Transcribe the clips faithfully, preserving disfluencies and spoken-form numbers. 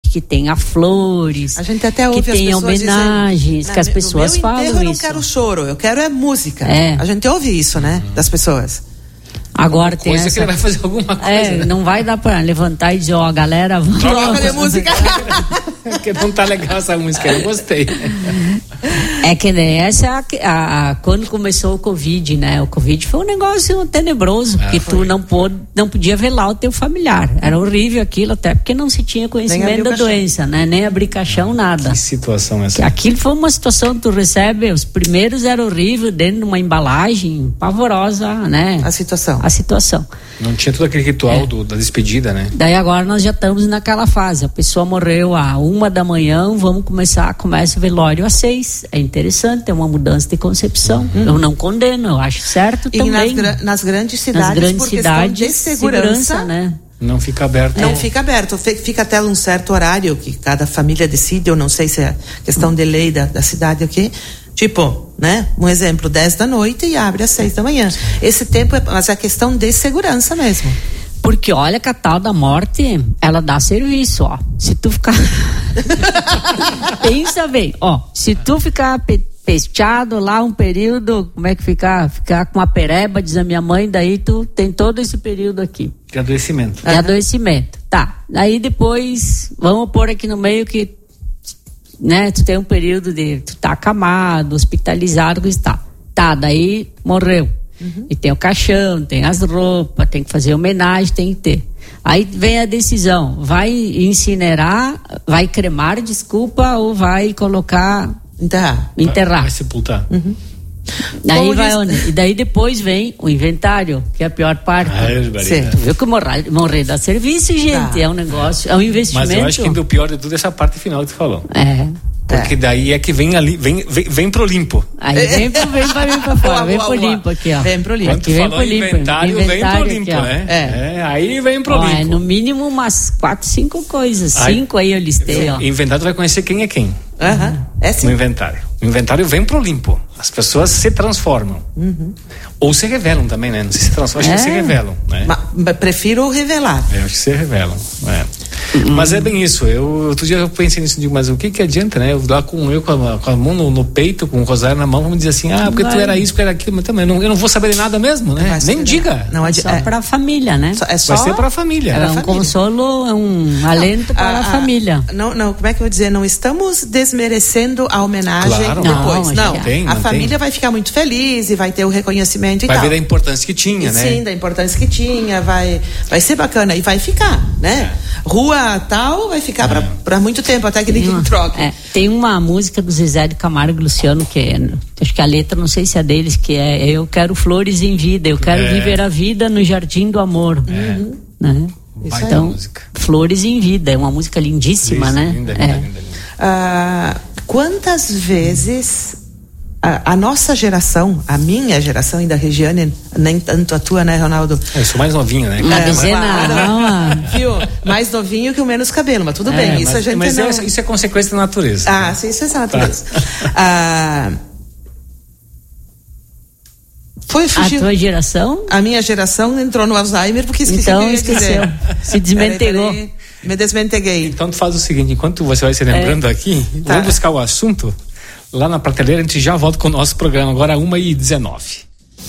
que tenha flores, a gente até ouve que tenha homenagens, dizendo, que as pessoas no meu falam enterro isso. Eu não quero choro, eu quero é música. É. A gente ouve isso, né? Das pessoas. Agora tem coisa essa... que ele vai fazer alguma coisa. É, né? Não vai dar pra levantar e dizer, ó, galera, vamos... Troca de música. Porque não tá legal essa música, eu gostei. É que né, essa a, a, quando começou o Covid, né? O Covid foi um negócio tenebroso, porque ah, tu não, pôde, não podia velar o teu familiar. Era horrível aquilo, até porque não se tinha conhecimento da doença, né? Nem abrir caixão, nada. Que situação essa? Que aquilo foi uma situação que tu recebe, os primeiros era horrível, dentro de uma embalagem pavorosa, né? A situação. A situação. Não tinha todo aquele ritual é. do, da despedida, né? Daí agora nós já estamos naquela fase, a pessoa morreu a uma da manhã, vamos começar, começa o velório às seis. É interessante, é uma mudança de concepção. Uhum. Eu não condeno, eu acho certo e também. E nas, nas grandes cidades, nas grandes por cidades, de segurança, segurança, né? Não fica aberto. Não é. fica aberto, fica até um certo horário que cada família decide, eu não sei se é questão de lei da, da cidade ou quê. Tipo, né? Um exemplo, dez da noite e abre às seis da manhã. Esse tempo é, mas é questão de segurança mesmo. Porque olha que a tal da morte, ela dá serviço, ó. Se tu ficar... Pensa bem, ó. Se tu ficar pe- pesteado lá um período, como é que ficar? Ficar com uma pereba, diz a minha mãe, daí tu tem todo esse período aqui. De adoecimento. De adoecimento, tá. Daí depois, vamos pôr aqui no meio que, né, tu tem um período de, tu tá acamado, hospitalizado, que está. Tá, daí morreu. Uhum. E tem o caixão, tem as roupas, tem que fazer homenagem, tem que ter. Aí vem a decisão, vai incinerar, vai cremar, desculpa, ou vai colocar... Enterrar. Enterrar. Vai sepultar. Uhum. Daí vai onde? E daí depois vem o inventário, que é a pior parte. Ah, é, tu viu que morrer, morrer dá serviço, gente, ah. é um negócio, é um investimento. Mas eu acho que o pior de tudo é essa parte final que tu falou. É. Porque daí é que vem ali, vem, vem, vem pro limpo. Aí vem, pro, vem, pra, vem pra fora, vem pro limpo aqui, ó. Vem pro limpo. Quando tu vem falou pro limpo, inventário, inventário, vem pro limpo, aqui, né? É. é. Aí vem pro ó, limpo. É no mínimo umas quatro, cinco coisas. Aí, cinco aí eu listei, ó. Inventário vai conhecer quem é quem. Aham, uhum. É sim. No inventário. O inventário vem pro limpo. As pessoas se transformam. Uhum. Ou se revelam também, né? Não sei se transformam, acho é. que se revelam, né? Mas prefiro revelar. Eu acho que se revelam, é. Uhum. Mas é bem isso. Eu, outro dia eu pensei nisso, digo, mas o que que adianta, né? Eu lá com eu com a, com a mão no, no peito, com o rosário na mão, vamos dizer assim, ah, porque vai. Tu era isso, porque era aquilo, mas também eu não, eu não vou saber de nada mesmo, né? Nem diga. Não é só é. Pra família, né? É só, vai ser pra família. É um família. Consolo, é um alento não, para a, a família. Não, não, como é que eu vou dizer? Não estamos desmerecendo a homenagem claro, depois. Não, não, não tem, a não família tem. vai ficar muito feliz e vai ter o reconhecimento e vai tal. Vai ver da importância que tinha, e, né? Sim, da importância que tinha, vai, vai ser bacana e vai ficar, né? É. Rua tal vai ficar é. para muito tempo, até que ninguém troque. É. Tem uma música do Zezé de Camargo e Luciano, que é, acho que a letra, não sei se é deles, que é Eu quero flores em vida, eu quero é. viver a vida no jardim do amor. É. Uhum. Né? Então, música. Flores em Vida, é uma música lindíssima, Isso, né? Linda, é. linda, linda, linda. Ah, quantas vezes a, a nossa geração, a minha geração e da Regiane, nem tanto a tua, né, Ronaldo? Eu sou mais novinha, né? Uma é, dezena, não, viu? Mais novinho que o menos cabelo, mas tudo é, bem, mas, isso a gente mas não... é, isso é consequência da natureza. Ah, sim, isso é da natureza. Tá. Ah, foi fugir. A tua geração? A minha geração entrou no Alzheimer porque esqueci então, que eu ia esqueceu. dizer. Se desmentegou. Peraí, peraí, me desmenteguei. Então tu faz o seguinte, enquanto você vai se lembrando é. aqui, tá. vamos buscar o assunto lá na prateleira, a gente já volta com o nosso programa, agora uma e dezenove.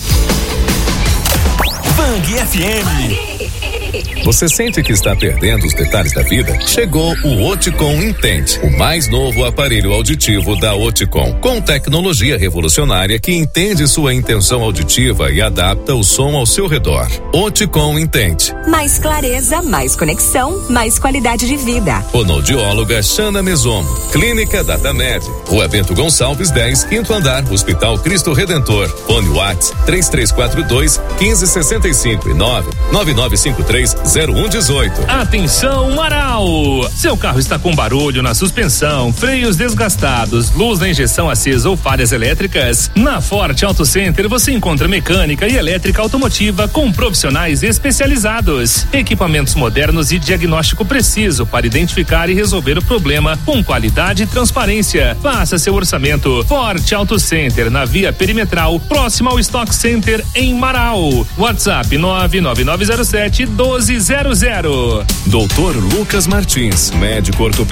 Bang F M. Você sente que está perdendo os detalhes da vida? Chegou o Oticom Intente, o mais novo aparelho auditivo da Oticom, com tecnologia revolucionária que entende sua intenção auditiva e adapta o som ao seu redor. Oticom Intente. Mais clareza, mais conexão, mais qualidade de vida. Fonoaudióloga Xana Mesomo, Clínica Datamed, Rua Bento Gonçalves dez, quinto andar, Hospital Cristo Redentor. Fone Whats três três quatro dois, um cinco seis cinco e nove nove nove cinco três zero um um oito. Atenção, Marau! Seu carro está com barulho na suspensão, freios desgastados, luz na injeção acesa ou falhas elétricas? Na Forte Auto Center você encontra mecânica e elétrica automotiva com profissionais especializados, equipamentos modernos e diagnóstico preciso para identificar e resolver o problema com qualidade e transparência. Faça seu orçamento. Forte Auto Center, na Via Perimetral, próximo ao Stock Center em Marau. WhatsApp nove nove nove zero sete um dois zero zero. Doutor Lucas Martins, médico ortopedista.